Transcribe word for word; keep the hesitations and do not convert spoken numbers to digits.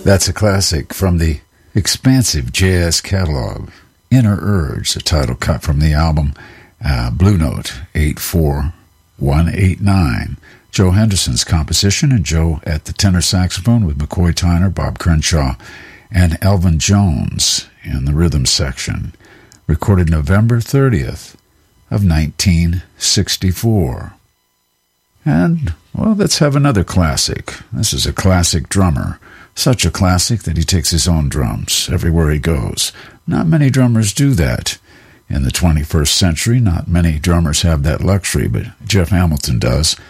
That's a classic from the expansive jazz catalog, Inner Urge, a title cut from the album uh, Blue Note eight four one eight nine. Joe Henderson's composition, and Joe at the tenor saxophone with McCoy Tyner, Bob Crenshaw, and Elvin Jones in the rhythm section. Recorded November thirtieth of nineteen sixty-four. And, well, let's have another classic. This is a classic drummer. Such a classic that he takes his own drums everywhere he goes. Not many drummers do that. In the twenty-first century, not many drummers have that luxury, but Jeff Hamilton does.